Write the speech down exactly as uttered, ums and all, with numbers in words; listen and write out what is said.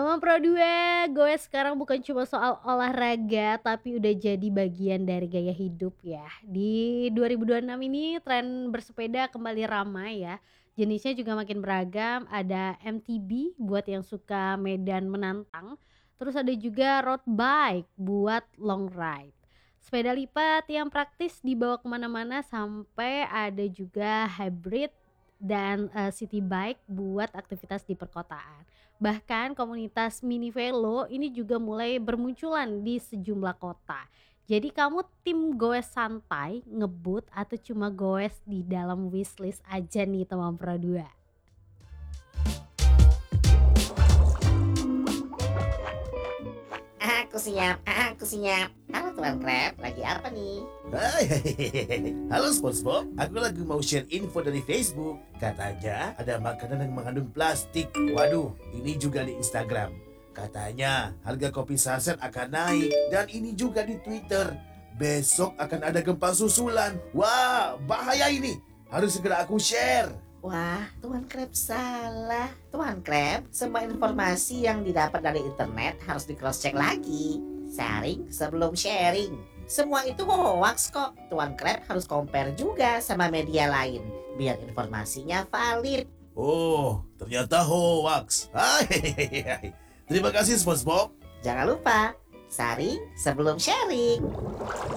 Teman Pro dua, gue sekarang bukan cuma soal olahraga, tapi udah jadi bagian dari gaya hidup ya. Di dua ribu dua puluh enam ini tren bersepeda kembali ramai ya. Jenisnya juga makin beragam, ada M T B buat yang suka medan menantang, terus ada juga road bike buat long ride. Sepeda lipat yang praktis dibawa kemana-mana sampai ada juga hybrid dan eh, city bike buat aktivitas di perkotaan. Bahkan komunitas mini velo ini juga mulai bermunculan di sejumlah kota. Jadi kamu tim goes santai, ngebut atau cuma goes di dalam wishlist aja nih teman Pro dua? Aku siap, aku siap. Halo Tuan Crab, lagi apa nih? Hai, halo SpongeBob, aku lagi mau share info dari Facebook. Katanya ada makanan yang mengandung plastik. Waduh, ini juga di Instagram. Katanya harga kopi saset akan naik. Dan ini juga di Twitter. Besok akan ada gempa susulan. Wah, bahaya ini. Harus segera aku share. Wah, Tuan Crab salah. Tuan Crab, semua informasi yang didapat dari internet harus di cross check lagi. Sharing sebelum sharing. Semua itu hoax kok. Tuan Crab harus compare juga sama media lain biar informasinya valid. Oh, ternyata hoax. Hai, terima kasih SpongeBob. Jangan lupa sharing sebelum sharing.